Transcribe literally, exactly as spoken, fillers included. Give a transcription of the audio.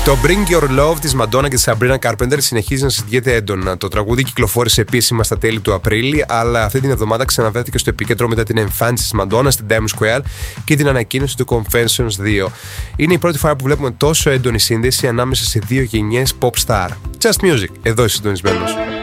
Το Bring Your Love της Madonna και της Sabrina Carpenter συνεχίζει να συζητιέται έντονα. Το τραγούδι κυκλοφόρησε επίσημα στα τέλη του Απρίλη, αλλά αυτή την εβδομάδα ξαναβρέθηκε στο επίκεντρο μετά την εμφάνιση της Madonna στην Times Square και την ανακοίνωση του Confessions δύο. Είναι η πρώτη φορά που βλέπουμε τόσο έντονη σύνδεση ανάμεσα σε δύο γενιές pop star. Just Music, εδώ είσαι συντονισμένος.